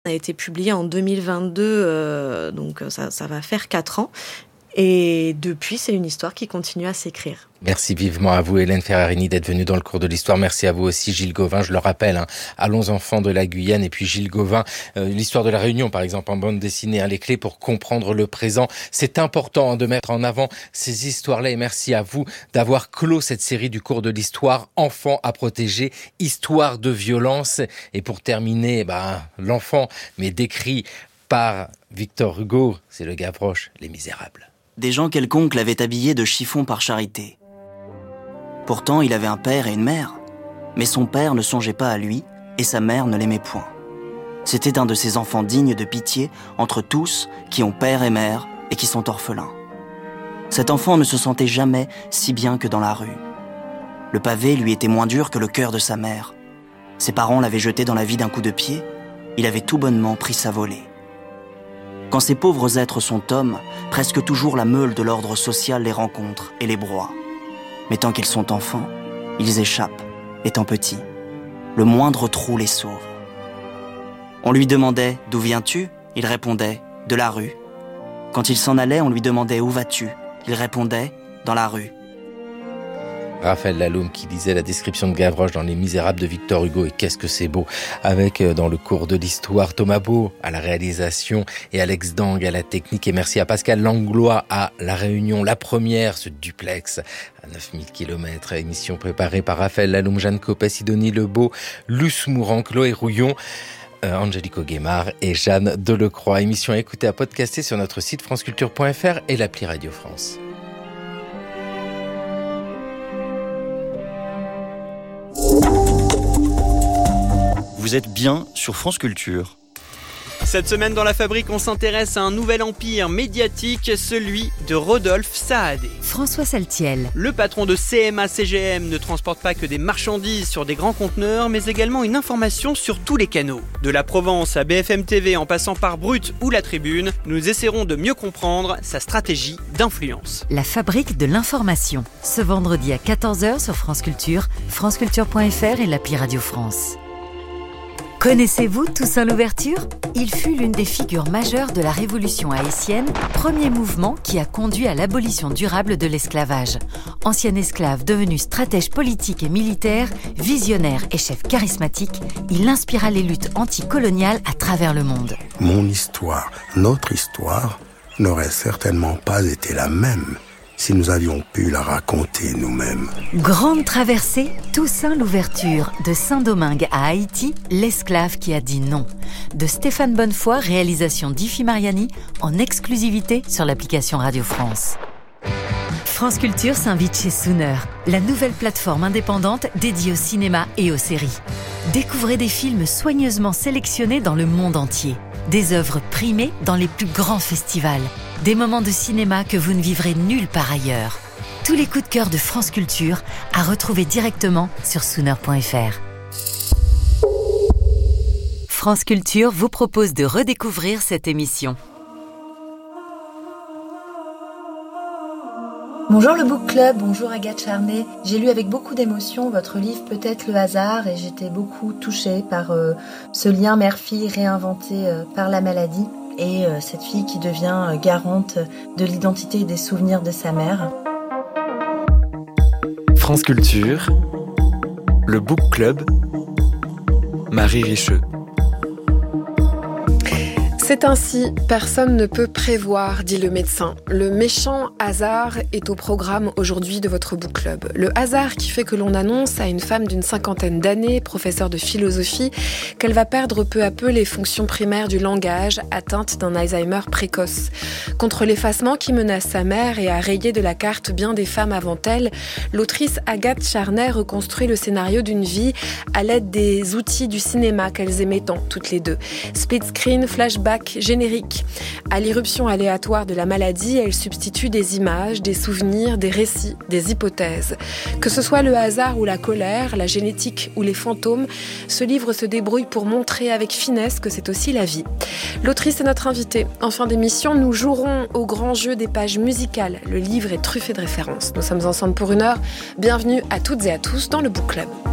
a été publié en 2022, donc ça va faire 4 ans. Et depuis, c'est une histoire qui continue à s'écrire. Merci vivement à vous, Hélène Ferrarini, d'être venue dans le cours de l'histoire. Merci à vous aussi, Gilles Gauvin. Je le rappelle, Allons enfants de la Guyane et puis Gilles Gauvin. L'histoire de la Réunion, par exemple, en bande dessinée, les clés pour comprendre le présent. C'est important de mettre en avant ces histoires-là. Et merci à vous d'avoir clos cette série du cours de l'histoire. Enfants à protéger, histoire de violence. Et pour terminer, l'enfant, mais décrit par Victor Hugo, c'est le Gavroche, Les Misérables. Des gens quelconques l'avaient habillé de chiffon par charité. Pourtant, il avait un père et une mère. Mais son père ne songeait pas à lui et sa mère ne l'aimait point. C'était un de ces enfants dignes de pitié entre tous qui ont père et mère et qui sont orphelins. Cet enfant ne se sentait jamais si bien que dans la rue. Le pavé lui était moins dur que le cœur de sa mère. Ses parents l'avaient jeté dans la vie d'un coup de pied. Il avait tout bonnement pris sa volée. Quand ces pauvres êtres sont hommes, presque toujours la meule de l'ordre social les rencontre et les broie. Mais tant qu'ils sont enfants, ils échappent, étant petits. Le moindre trou les sauve. On lui demandait « D'où viens-tu » Il répondait « De la rue ». Quand il s'en allait, on lui demandait « Où vas-tu » Il répondait « Dans la rue ». Raphaël Laloum qui lisait la description de Gavroche dans Les Misérables de Victor Hugo, et qu'est-ce que c'est beau, avec dans le cours de l'histoire Thomas Beau à la réalisation et Alex Dang à la technique, et merci à Pascal Langlois à La Réunion, la première, ce duplex à 9000 km, émission préparée par Raphaël Laloum, Jeanne Copet, Sidonie Lebeau, Luce Mourant, Chloé Rouillon, Angélique Guémard et Jeanne Delecroix. Émission à écouter, à podcaster sur notre site franceculture.fr et l'appli Radio France. Vous êtes bien sur France Culture. Cette semaine dans La Fabrique, on s'intéresse à un nouvel empire médiatique, celui de Rodolphe Saadé. François Saltiel. Le patron de CMA-CGM ne transporte pas que des marchandises sur des grands conteneurs, mais également une information sur tous les canaux. De la Provence à BFM TV en passant par Brut ou La Tribune, nous essaierons de mieux comprendre sa stratégie d'influence. La Fabrique de l'information. Ce vendredi à 14h sur France Culture, franceculture.fr et l'appli Radio France. Connaissez-vous Toussaint Louverture ? Il fut l'une des figures majeures de la révolution haïtienne, premier mouvement qui a conduit à l'abolition durable de l'esclavage. Ancien esclave devenu stratège politique et militaire, visionnaire et chef charismatique, il inspira les luttes anticoloniales à travers le monde. Mon histoire, notre histoire, n'aurait certainement pas été la même si nous avions pu la raconter nous-mêmes. Grande traversée, Toussaint Louverture, de Saint-Domingue à Haïti, l'esclave qui a dit non. De Stéphane Bonnefoy, réalisation d'Ifi Mariani, en exclusivité sur l'application Radio France. France Culture s'invite chez Sooner, la nouvelle plateforme indépendante dédiée au cinéma et aux séries. Découvrez des films soigneusement sélectionnés dans le monde entier. Des œuvres primées dans les plus grands festivals. Des moments de cinéma que vous ne vivrez nulle part ailleurs. Tous les coups de cœur de France Culture à retrouver directement sur Sooner.fr. France Culture vous propose de redécouvrir cette émission. Bonjour le Book Club, bonjour Agathe Charnay. J'ai lu avec beaucoup d'émotion votre livre Peut-être le hasard et j'étais beaucoup touchée par ce lien mère-fille réinventé par la maladie et cette fille qui devient garante de l'identité et des souvenirs de sa mère. France Culture, le Book Club, Marie Richeux. C'est ainsi, personne ne peut prévoir, dit le médecin. Le méchant hasard est au programme aujourd'hui de votre book club. Le hasard qui fait que l'on annonce à une femme d'une 50aine d'années, professeure de philosophie, qu'elle va perdre peu à peu les fonctions primaires du langage, atteinte d'un Alzheimer précoce. Contre l'effacement qui menace sa mère et a rayé de la carte bien des femmes avant elle, l'autrice Agathe Charnay reconstruit le scénario d'une vie à l'aide des outils du cinéma qu'elles aimaient tant, toutes les deux. Split screen, flashback, générique. À l'irruption aléatoire de la maladie, elle substitue des images, des souvenirs, des récits, des hypothèses. Que ce soit le hasard ou la colère, la génétique ou les fantômes, ce livre se débrouille pour montrer avec finesse que c'est aussi la vie. L'autrice est notre invitée. En fin d'émission, nous jouerons au grand jeu des pages musicales. Le livre est truffé de références. Nous sommes ensemble pour 1 heure. Bienvenue à toutes et à tous dans le Book Club.